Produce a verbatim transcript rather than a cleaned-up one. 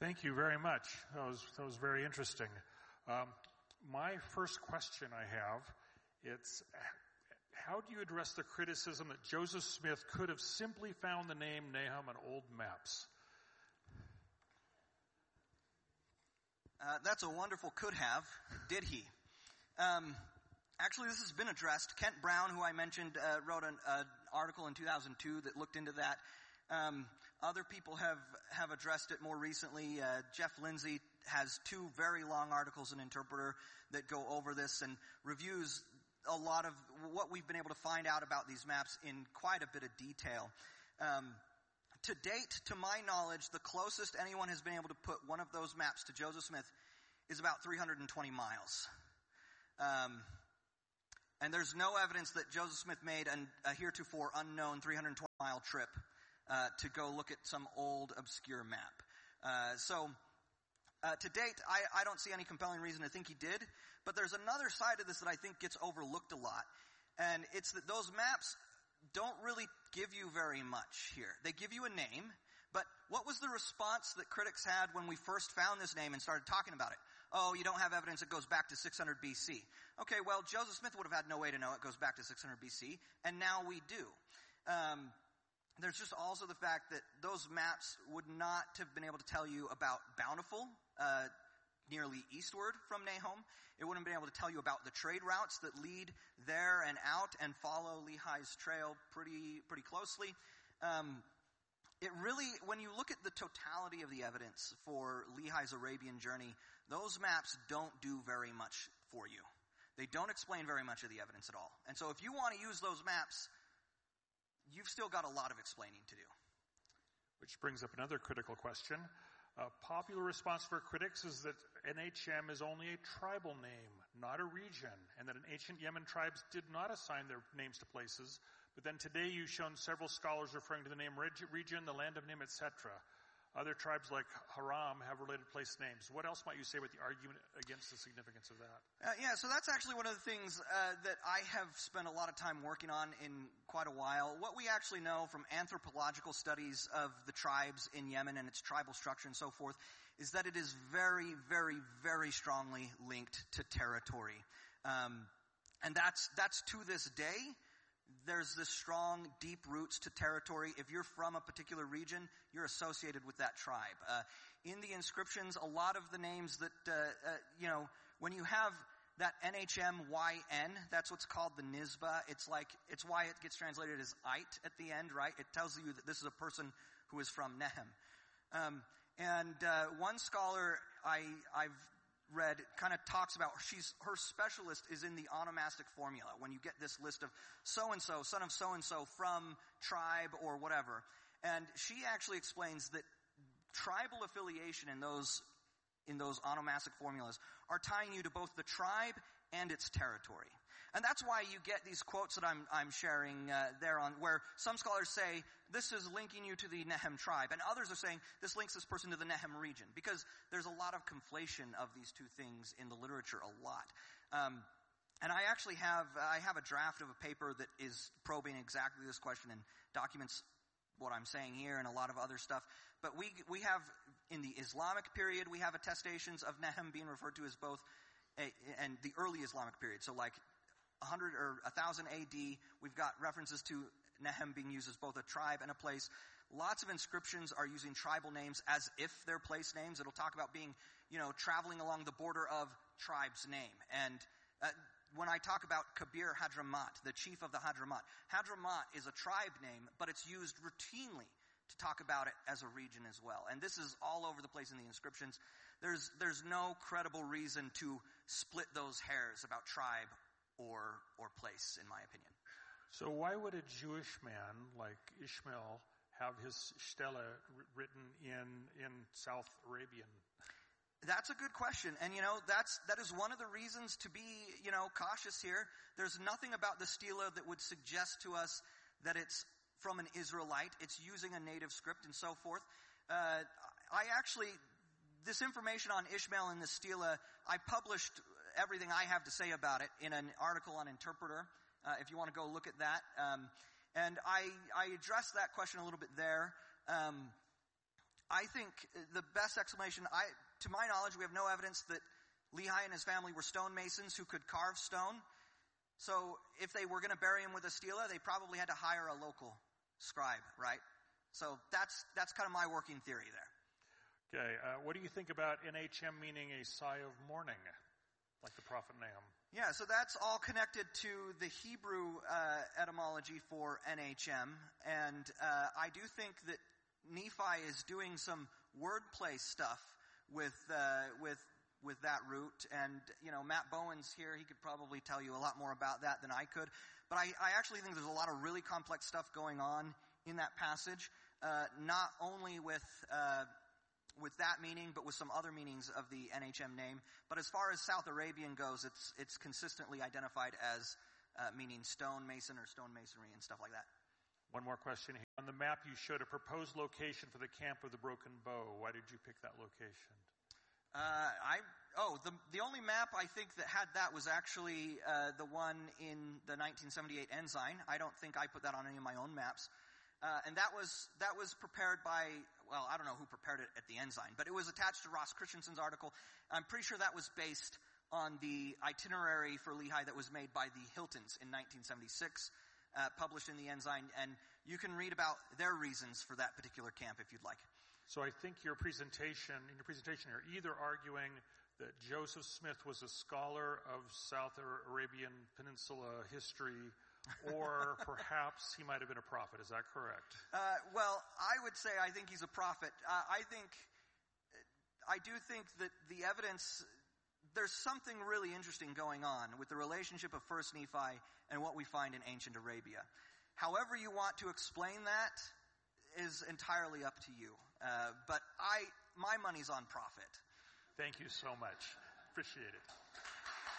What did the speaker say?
Thank you very much. That was, that was very interesting. Um, my first question I have, it's how do you address the criticism that Joseph Smith could have simply found the name Nahum on old maps? Uh, that's a wonderful could have. Did he? Um, actually, this has been addressed. Kent Brown, who I mentioned, uh, wrote an uh, article in two thousand two that looked into that. Um, other people have, have addressed it more recently. Uh, Jeff Lindsay has two very long articles in Interpreter that go over this and reviews a lot of what we've been able to find out about these maps in quite a bit of detail. Um, To date, to my knowledge, the closest anyone has been able to put one of those maps to Joseph Smith is about three hundred twenty miles. Um, and there's no evidence that Joseph Smith made an, a heretofore unknown three hundred twenty mile trip uh, to go look at some old, obscure map. Uh, so, uh, to date, I, I don't see any compelling reason to think he did. But there's another side of this that I think gets overlooked a lot. And it's that those maps don't really give you very much here. They give you a name, but what was the response that critics had when we first found this name and started talking about it? Oh, you don't have evidence it goes back to six hundred B C. Okay, well, Joseph Smith would have had no way to know it goes back to six hundred B C, and now we do. Um, there's just also the fact that those maps would not have been able to tell you about Bountiful, uh, nearly eastward from Nahum. It wouldn't have been able to tell you about the trade routes that lead there and out and follow Lehi's trail pretty pretty closely. Um, it really, when you look at the totality of the evidence for Lehi's Arabian journey, those maps don't do very much for you. They don't explain very much of the evidence at all. And so if you want to use those maps, you've still got a lot of explaining to do. Which brings up another critical question. A popular response for critics is that N H M is only a tribal name, not a region, and that ancient Yemen tribes did not assign their names to places. But then today you've shown several scholars referring to the name region, the land of Nim, et cetera. Other tribes like Haram have related place names. What else might you say with the argument against the significance of that? Uh, yeah, so that's actually one of the things uh, that I have spent a lot of time working on in quite a while. What we actually know from anthropological studies of the tribes in Yemen and its tribal structure and so forth is that it is very, very, very strongly linked to territory. Um, and that's that's to this day. There's this strong, deep roots to territory. If you're from a particular region, you're associated with that tribe. Uh, in the inscriptions, a lot of the names that, uh, uh, you know, when you have that N H M Y N, that's what's called the Nisba. It's like, it's why it gets translated as Ait at the end, right? It tells you that this is a person who is from Nehem. Um, and uh, one scholar I, I've read kind of talks about she's her specialist is in the onomastic formula. When you get this list of so and so, son of so and so from tribe or whatever, and she actually explains that tribal affiliation in those in those onomastic formulas are tying you to both the tribe and its territory. And that's why you get these quotes that I'm, I'm sharing uh, there on, where some scholars say, this is linking you to the Nehem tribe, and others are saying, this links this person to the Nehem region, because there's a lot of conflation of these two things in the literature, a lot. Um, and I actually have, I have a draft of a paper that is probing exactly this question and documents what I'm saying here and a lot of other stuff. But we we have, in the Islamic period, we have attestations of Nehem being referred to as both, a, and the early Islamic period. So like one hundred or one thousand A D, we've got references to Nehem being used as both a tribe and a place. Lots of inscriptions are using tribal names as if they're place names. It'll talk about being, you know, traveling along the border of tribe's name. And uh, when I talk about Kabir Hadramat, the chief of the Hadramat, Hadramat is a tribe name, but it's used routinely to talk about it as a region as well. And this is all over the place in the inscriptions. There's there's no credible reason to split those hairs about tribe or or place, in my opinion. So why would a Jewish man like Ishmael have his stela written in in South Arabian? That's a good question. And, you know, that's, that is one of the reasons to be, you know, cautious here. There's nothing about the stela that would suggest to us that it's from an Israelite. It's using a native script and so forth. Uh, I actually, this information on Ishmael and the stela, I published everything I have to say about it in an article on Interpreter, uh, if you want to go look at that. Um, and I, I addressed that question a little bit there. Um, I think the best explanation, I, to my knowledge, we have no evidence that Lehi and his family were stonemasons who could carve stone. So if they were going to bury him with a stela, they probably had to hire a local scribe, right? So that's that's kind of my working theory there. Okay, uh, what do you think about N H M meaning a sigh of mourning, like the prophet Nahum? Yeah, so that's all connected to the Hebrew uh, etymology for N H M, and uh, I do think that Nephi is doing some wordplay stuff with uh, with with that root, and you know Matt Bowen's here; he could probably tell you a lot more about that than I could. But I, I actually think there's a lot of really complex stuff going on in that passage, uh, not only with uh, with that meaning, but with some other meanings of the N H M name. But as far as South Arabian goes, it's it's consistently identified as uh, meaning stone mason or stone masonry and stuff like that. One more question here. On the map, you showed a proposed location for the Camp of the Broken Bow. Why did you pick that location? Uh, I oh the the only map I think that had that was actually uh, the one in the nineteen seventy-eight Ensign. I don't think I put that on any of my own maps, uh, and that was that was prepared by well I don't know who prepared it at the Ensign, but it was attached to Ross Christensen's article. I'm pretty sure that was based on the itinerary for Lehi that was made by the Hiltons in nineteen seventy-six, uh, published in the Ensign, and you can read about their reasons for that particular camp if you'd like. So I think your presentation, in your presentation, you're either arguing that Joseph Smith was a scholar of South Arabian Peninsula history, or perhaps he might have been a prophet. Is that correct? Uh, well, I would say I think he's a prophet. Uh, I think, I do think that the evidence, there's something really interesting going on with the relationship of First Nephi and what we find in ancient Arabia. However you want to explain that is entirely up to you. Uh, but I, my money's on prophet. Thank you so much. Appreciate it.